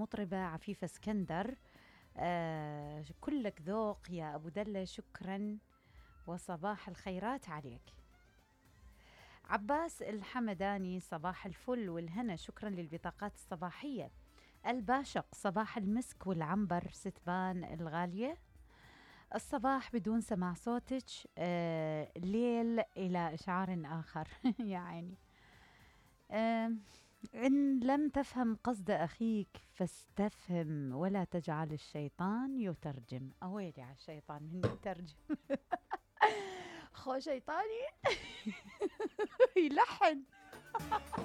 المطربة عفيفة اسكندر. كلك ذوق يا أبو دلة، شكرا وصباح الخيرات عليك. عباس الحمداني صباح الفل والهنا، شكرا للبطاقات الصباحية. الباشق صباح المسك والعنبر ستبان الغالية. الصباح بدون سماع صوتك، ليل إلى إشعار آخر. يا عيني. إن لم تفهم قصد أخيك فاستفهم ولا تجعل الشيطان يترجم. أويلي على الشيطان من يترجم. خو شيطاني. يلحن.